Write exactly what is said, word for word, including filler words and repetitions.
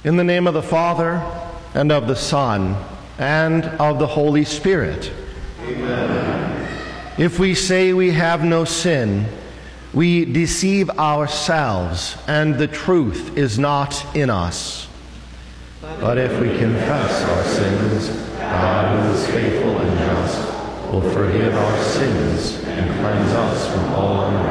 In the name of the Father, and of the Son, and of the Holy Spirit. Amen. If we say we have no sin, we deceive ourselves, and the truth is not in us. But if we confess our sins, God, who is faithful and just, will forgive our sins and cleanse us from all unrighteousness.